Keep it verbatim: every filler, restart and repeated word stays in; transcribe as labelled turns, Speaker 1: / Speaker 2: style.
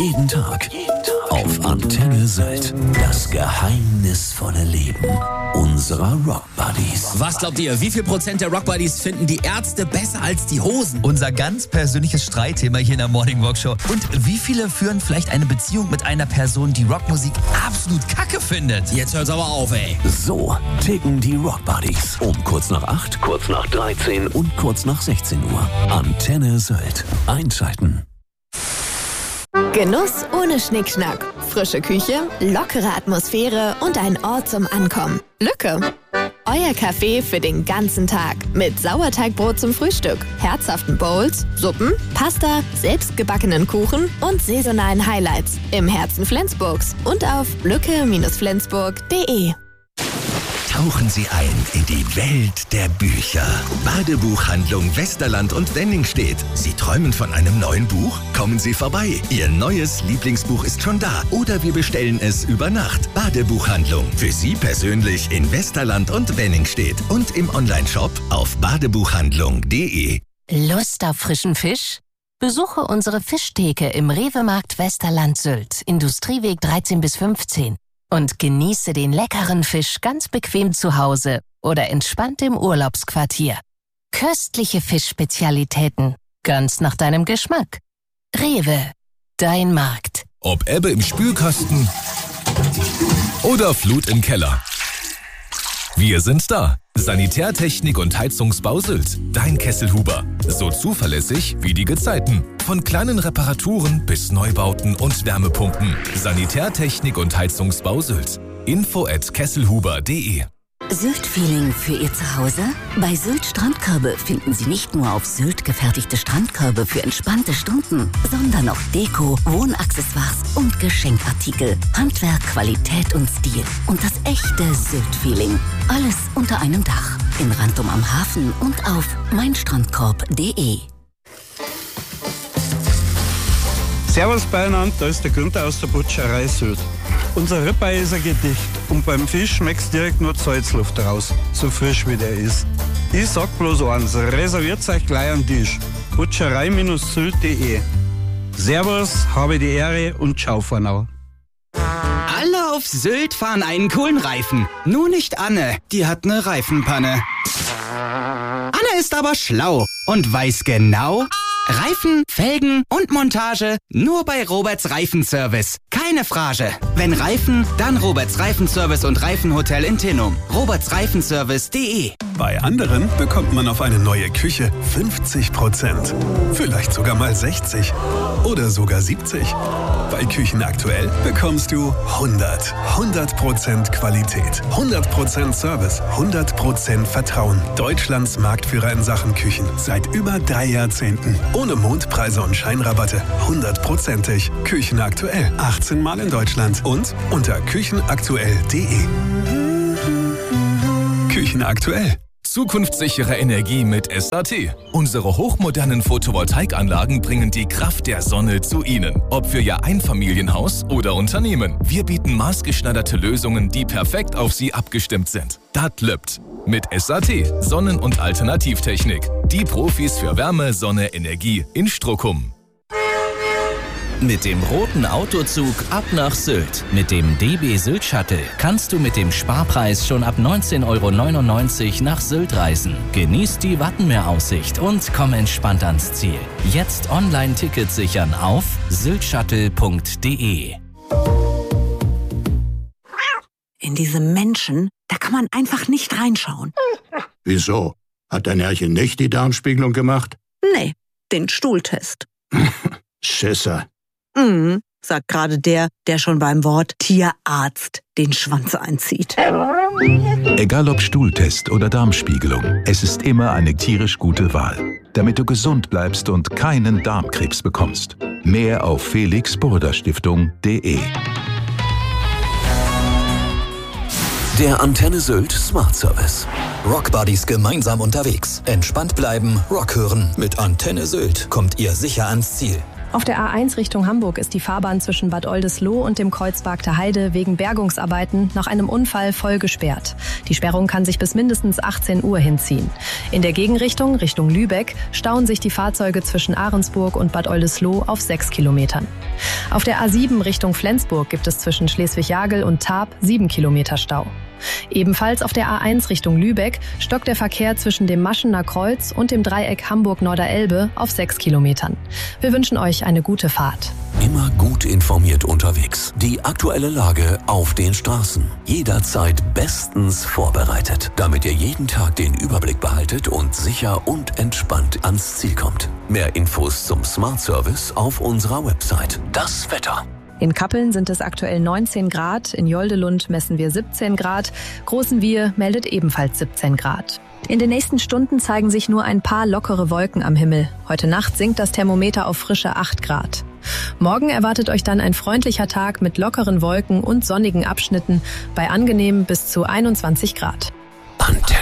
Speaker 1: Jeden Tag. Jeden Tag. Auf Antenne Sylt. Das geheimnisvolle Leben unserer Rock Buddies.
Speaker 2: Was glaubt ihr, wie viel Prozent der Rock Buddies finden die Ärzte besser als die Hosen?
Speaker 3: Unser ganz persönliches Streitthema hier in der Morning Walk Show. Und wie viele führen vielleicht eine Beziehung mit einer Person, die Rockmusik absolut kacke findet?
Speaker 2: Jetzt hört's aber auf, ey.
Speaker 1: So ticken die Rock Buddies. Um kurz nach acht, kurz nach dreizehn und kurz nach sechzehn Uhr. Antenne Sylt. Einschalten.
Speaker 4: Genuss ohne Schnickschnack. Frische Küche, lockere Atmosphäre und ein Ort zum Ankommen. Lücke. Euer Café für den ganzen Tag. Mit Sauerteigbrot zum Frühstück, herzhaften Bowls, Suppen, Pasta, selbstgebackenen Kuchen und saisonalen Highlights. Im Herzen Flensburgs und auf lücke flensburg punkt de.
Speaker 5: Tauchen Sie ein in die Welt der Bücher. Badebuchhandlung Westerland und Wenningstedt. Sie träumen von einem neuen Buch? Kommen Sie vorbei. Ihr neues Lieblingsbuch ist schon da. Oder wir bestellen es über Nacht. Badebuchhandlung. Für Sie persönlich in Westerland und Wenningstedt. Und im Onlineshop auf badebuchhandlung punkt de.
Speaker 6: Lust auf frischen Fisch? Besuche unsere Fischtheke im Rewe-Markt Westerland Sylt, Industrieweg dreizehn bis fünfzehn. Und genieße den leckeren Fisch ganz bequem zu Hause oder entspannt im Urlaubsquartier. Köstliche Fischspezialitäten, ganz nach deinem Geschmack. Rewe, dein Markt.
Speaker 7: Ob Ebbe im Spülkasten oder Flut im Keller. Wir sind da. Sanitärtechnik und Heizungsbau Sylt. Dein Kesselhuber. So zuverlässig wie die Gezeiten. Von kleinen Reparaturen bis Neubauten und Wärmepumpen. Sanitärtechnik und Heizungsbau Sylt. Info at kesselhuber punkt de.
Speaker 8: Sylt-Feeling für Ihr Zuhause? Bei Sylt Strandkörbe finden Sie nicht nur auf Sylt gefertigte Strandkörbe für entspannte Stunden, sondern auch Deko, Wohnaccessoires und Geschenkartikel. Handwerk, Qualität und Stil. Und das echte Sylt-Feeling. Alles unter einem Dach. In Rantum am Hafen und auf meinstrandkorb punkt de.
Speaker 9: Servus beieinander, da ist der Günther aus der Butcherei Sylt. Unser Ribeye ist ein Gedicht und beim Fisch schmeckt's direkt nur die Salzluft raus, so frisch wie der ist. Ich sag bloß eins, reserviert euch gleich einen Tisch. butcherei Sylt punkt de. Servus, habe die Ehre und ciao Vornau.
Speaker 10: Alle auf Sylt fahren einen coolen Reifen. Nur nicht Anne, die hat eine Reifenpanne. Anne ist aber schlau und weiß genau: Reifen, Felgen und Montage nur bei Roberts Reifenservice. Keine Frage. Wenn Reifen, dann Roberts Reifenservice und Reifenhotel in Tinnum. roberts reifenservice punkt de.
Speaker 11: Bei anderen bekommt man auf eine neue Küche fünfzig Prozent. Vielleicht sogar mal sechzig. Oder sogar siebzig. Bei Küchen aktuell bekommst du hundert. hundert Prozent Qualität. hundert Prozent Service. hundert Prozent Vertrauen. Deutschlands Marktführer in Sachen Küchen. Seit über drei Jahrzehnten. Ohne Mondpreise und Scheinrabatte. hundertprozentig. Küchen aktuell. achtzehn Mal in Deutschland. Und unter küchenaktuell punkt de. Küchen aktuell.
Speaker 7: Zukunftssichere Energie mit S A T. Unsere hochmodernen Photovoltaikanlagen bringen die Kraft der Sonne zu Ihnen. Ob für Ihr Einfamilienhaus oder Unternehmen. Wir bieten maßgeschneiderte Lösungen, die perfekt auf Sie abgestimmt sind. Das löppt. Mit S A T, Sonnen- und Alternativtechnik. Die Profis für Wärme, Sonne, Energie in Strockum.
Speaker 12: Mit dem roten Autozug ab nach Sylt. Mit dem D B Sylt Shuttle kannst du mit dem Sparpreis schon ab neunzehn Euro neunundneunzig nach Sylt reisen. Genieß die Wattenmeeraussicht und komm entspannt ans Ziel. Jetzt Online-Tickets sichern auf syltshuttle punkt de.
Speaker 13: In diese Menschen, da kann man einfach nicht reinschauen.
Speaker 14: Wieso? Hat dein Herrchen nicht die Darmspiegelung gemacht?
Speaker 13: Nee, den Stuhltest.
Speaker 14: Schisser.
Speaker 13: Mhm, sagt gerade der, der schon beim Wort Tierarzt den Schwanz einzieht.
Speaker 15: Egal ob Stuhltest oder Darmspiegelung, es ist immer eine tierisch gute Wahl, damit du gesund bleibst und keinen Darmkrebs bekommst. Mehr auf felix burda stiftung punkt de.
Speaker 1: Der Antenne Sylt Smart Service.
Speaker 16: Rock Buddies gemeinsam unterwegs. Entspannt bleiben, Rock hören. Mit Antenne Sylt kommt ihr sicher ans Ziel. Auf der A eins Richtung Hamburg ist die Fahrbahn zwischen Bad Oldesloe und dem Kreuzberg der Heide wegen Bergungsarbeiten nach einem Unfall voll gesperrt. Die Sperrung kann sich bis mindestens achtzehn Uhr hinziehen. In der Gegenrichtung, Richtung Lübeck, stauen sich die Fahrzeuge zwischen Ahrensburg und Bad Oldesloe auf sechs Kilometern. Auf der A sieben Richtung Flensburg gibt es zwischen Schleswig-Jagel und Tarp sieben Kilometer Stau. Ebenfalls auf der A eins Richtung Lübeck stockt der Verkehr zwischen dem Maschener Kreuz und dem Dreieck Hamburg-Norderelbe auf sechs Kilometern. Wir wünschen euch eine gute Fahrt.
Speaker 1: Immer gut informiert unterwegs. Die aktuelle Lage auf den Straßen. Jederzeit bestens vorbereitet, damit ihr jeden Tag den Überblick behaltet und sicher und entspannt ans Ziel kommt. Mehr Infos zum Smart Service auf unserer Website. Das Wetter.
Speaker 16: In Kappeln sind es aktuell neunzehn Grad, in Joldelund messen wir siebzehn Grad, Großenwier meldet ebenfalls siebzehn Grad. In den nächsten Stunden zeigen sich nur ein paar lockere Wolken am Himmel. Heute Nacht sinkt das Thermometer auf frische acht Grad. Morgen erwartet euch dann ein freundlicher Tag mit lockeren Wolken und sonnigen Abschnitten bei angenehm bis zu einundzwanzig Grad.
Speaker 1: Antenne.